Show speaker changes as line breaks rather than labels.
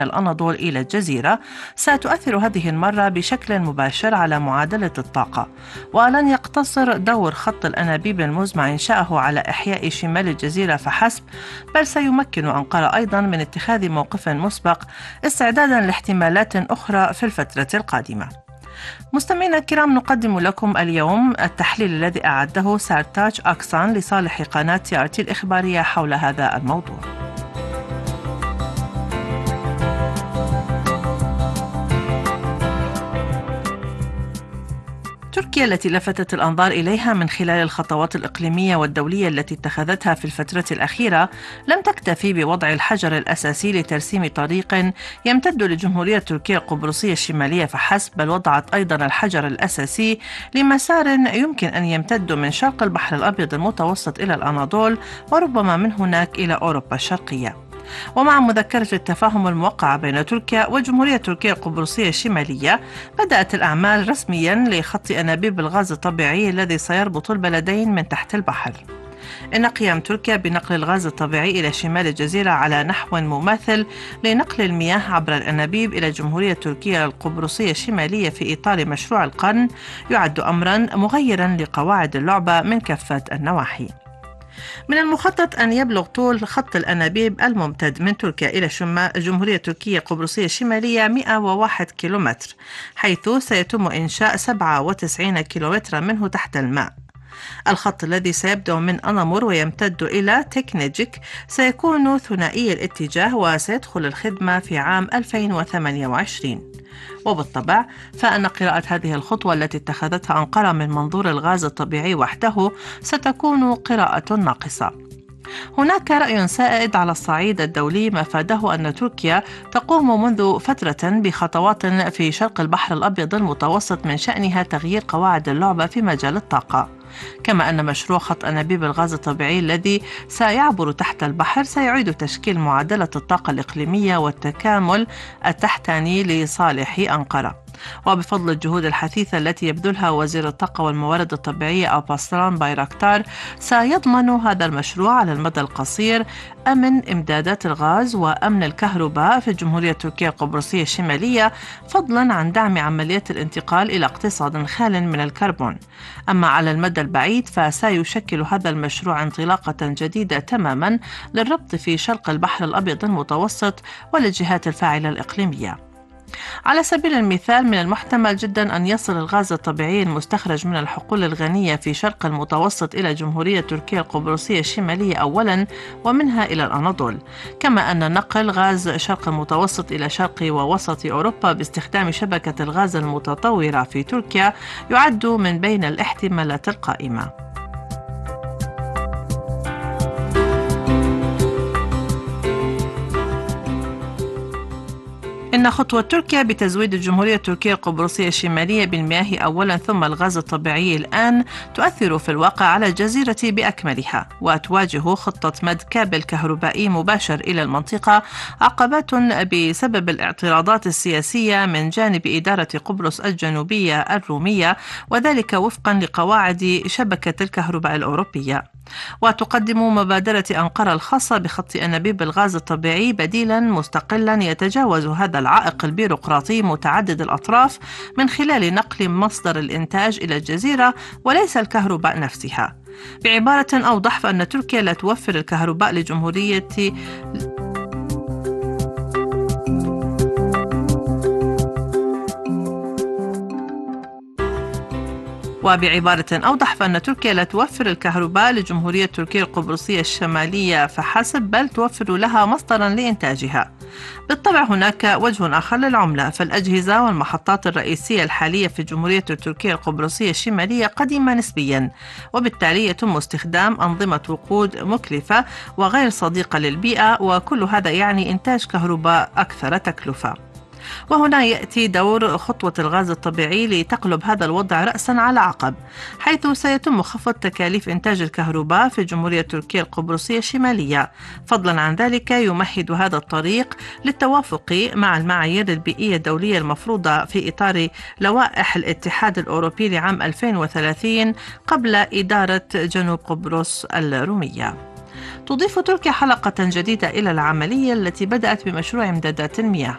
الأناضول إلى الجزيرة ستؤثر هذه المرة بشكل مباشر على معادلة الطاقة، ولن يقتصر دور خط الأنابيب المزمع إنشاؤه على إحياء شمال الجزيرة فحسب، بل سيمكن أنقرة أيضا من اتخاذ موقف مسبق استعدادا لاحتمالات أخرى في الفترة القادمة. مستمعينا الكرام، نقدم لكم اليوم التحليل الذي أعده سارتاج أكسان لصالح قناة TRT الإخبارية حول هذا الموضوع. تركيا التي لفتت الأنظار إليها من خلال الخطوات الإقليمية والدولية التي اتخذتها في الفترة الأخيرة لم تكتفي بوضع الحجر الأساسي لترسيم طريق يمتد لجمهورية تركيا القبرصية الشمالية فحسب، بل وضعت أيضا الحجر الأساسي لمسار يمكن أن يمتد من شرق البحر الأبيض المتوسط إلى الأناضول، وربما من هناك إلى أوروبا الشرقية. ومع مذكرة التفاهم الموقعة بين تركيا وجمهورية تركيا القبرصية الشمالية، بدأت الأعمال رسميا لخط أنابيب الغاز الطبيعي الذي سيربط البلدين من تحت البحر. إن قيام تركيا بنقل الغاز الطبيعي إلى شمال الجزيرة على نحو مماثل لنقل المياه عبر الأنابيب إلى جمهورية تركيا القبرصية الشمالية في إطار مشروع القرن يعد أمرا مغيرا لقواعد اللعبة من كافة النواحي. من المخطط أن يبلغ طول خط الأنابيب الممتد من تركيا إلى جمهورية تركيا القبرصية الشمالية 101 كيلومتر، حيث سيتم إنشاء 97 كيلومترا منه تحت الماء. الخط الذي سيبدأ من أنامور ويمتد إلى تكنيجيك سيكون ثنائي الاتجاه وسيدخل الخدمة في عام 2028. وبالطبع فإن قراءة هذه الخطوة التي اتخذتها أنقرة من منظور الغاز الطبيعي وحده ستكون قراءة ناقصة. هناك رأي سائد على الصعيد الدولي مفاده أن تركيا تقوم منذ فترة بخطوات في شرق البحر الأبيض المتوسط من شأنها تغيير قواعد اللعبة في مجال الطاقة، كما أن مشروع خط أنابيب الغاز الطبيعي الذي سيعبر تحت البحر سيعيد تشكيل معادلة الطاقة الإقليمية والتكامل التحتاني لصالح أنقرة. وبفضل الجهود الحثيثة التي يبذلها وزير الطاقة والموارد الطبيعية ألباسلان بايراكتار، سيضمن هذا المشروع على المدى القصير أمن إمدادات الغاز وأمن الكهرباء في الجمهورية التركية القبرصية الشمالية، فضلا عن دعم عمليات الانتقال إلى اقتصاد خال من الكربون. أما على المدى البعيد فسيشكل هذا المشروع انطلاقة جديدة تماما للربط في شرق البحر الأبيض المتوسط والجهات الفاعلة الإقليمية. على سبيل المثال، من المحتمل جدا أن يصل الغاز الطبيعي المستخرج من الحقول الغنية في شرق المتوسط إلى جمهورية تركيا القبرصية الشمالية أولا ومنها إلى الأناضول، كما أن نقل غاز شرق المتوسط إلى شرق ووسط أوروبا باستخدام شبكة الغاز المتطورة في تركيا يعد من بين الاحتمالات القائمة. إن خطوة تركيا بتزويد الجمهورية التركية القبرصية الشمالية بالمياه أولا ثم الغاز الطبيعي الآن تؤثر في الواقع على الجزيرة بأكملها، وتواجه خطة مد كابل كهربائي مباشر إلى المنطقة عقبات بسبب الاعتراضات السياسية من جانب إدارة قبرص الجنوبية الرومية، وذلك وفقا لقواعد شبكة الكهرباء الأوروبية. وتقدم مبادرة أنقرة الخاصة بخط أنابيب الغاز الطبيعي بديلا مستقلا يتجاوز هذا العائق البيروقراطي متعدد الأطراف من خلال نقل مصدر الإنتاج إلى الجزيرة وليس الكهرباء نفسها. بعبارة أوضح، فإن تركيا لا توفر الكهرباء لجمهورية فإن تركيا لا توفر الكهرباء لجمهورية تركيا القبرصية الشمالية فحسب، بل توفر لها مصدرا لإنتاجها. بالطبع هناك وجه آخر للعملة، فالأجهزة والمحطات الرئيسية الحالية في جمهورية تركيا القبرصية الشمالية قديمة نسبيا، وبالتالي يتم استخدام أنظمة وقود مكلفة وغير صديقة للبيئة، وكل هذا يعني إنتاج كهرباء أكثر تكلفة. وهنا يأتي دور خطوة الغاز الطبيعي لتقلب هذا الوضع رأسا على عقب، حيث سيتم خفض تكاليف إنتاج الكهرباء في جمهورية تركيا القبرصية الشمالية. فضلا عن ذلك يمهد هذا الطريق للتوافق مع المعايير البيئية الدولية المفروضة في إطار لوائح الاتحاد الأوروبي لعام 2030 قبل إدارة جنوب قبرص الرومية. تضيف تركيا حلقة جديدة إلى العملية التي بدأت بمشروع إمدادات المياه،